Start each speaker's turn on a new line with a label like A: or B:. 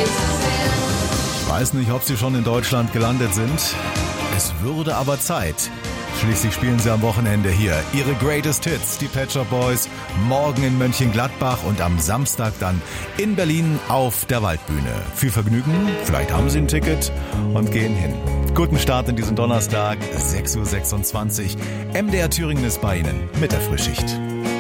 A: Ich weiß nicht, ob sie schon in Deutschland gelandet sind. Es würde aber Zeit. Schließlich spielen sie am Wochenende hier ihre Greatest Hits, die Pet Shop Boys, morgen in Mönchengladbach und am Samstag dann in Berlin auf der Waldbühne. Viel Vergnügen, vielleicht haben sie ein Ticket und gehen hin. Guten Start in diesen Donnerstag, 6:26 Uhr. MDR Thüringen ist bei Ihnen mit der Frühschicht.